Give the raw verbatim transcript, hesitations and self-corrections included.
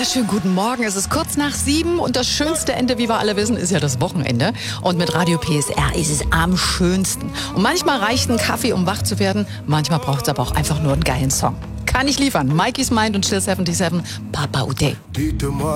Ja, schönen guten Morgen. Es ist kurz nach sieben und das schönste Ende, wie wir alle wissen, ist ja das Wochenende. Und mit Radio P S R ist es am schönsten. Und manchmal reicht ein Kaffee, um wach zu werden. Manchmal braucht es aber auch einfach nur einen geilen Song. Kann ich liefern. Mikey's Mind und Still siebenundsiebzig, Papa Uday.